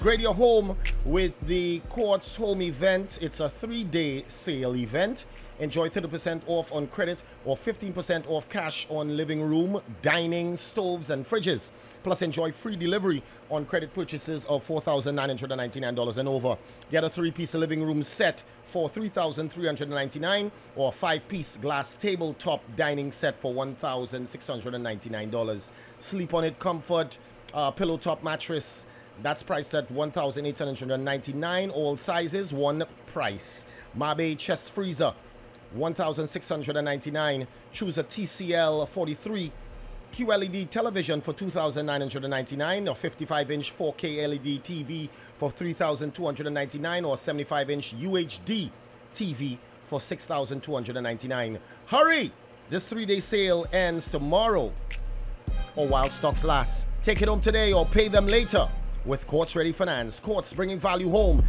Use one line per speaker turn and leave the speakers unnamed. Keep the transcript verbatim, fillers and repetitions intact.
Grade your home with the Quartz Home event. It's a three-day sale event. Enjoy thirty percent off on credit or fifteen percent off cash on living room, dining, stoves, and fridges. Plus, enjoy free delivery on credit purchases of four thousand nine hundred ninety-nine dollars and over. Get a three-piece living room set for three thousand three hundred ninety-nine dollars or a five-piece glass tabletop dining set for one thousand six hundred ninety-nine dollars. Sleep on it comfort, uh, pillow top mattress. That's priced at one thousand eight hundred ninety-nine dollars. All sizes, one price. Mabe chest freezer, one thousand six hundred ninety-nine dollars. Choose a T C L forty-three Q L E D television for two thousand nine hundred ninety-nine dollars, or fifty-five inch four K L E D T V for three thousand two hundred ninety-nine dollars, or seventy-five inch U H D T V for six thousand two hundred ninety-nine dollars. Hurry! This three-day sale ends tomorrow or while stocks last. Take it home today or pay them later with Quartz Ready Finance. Quartz, bringing value home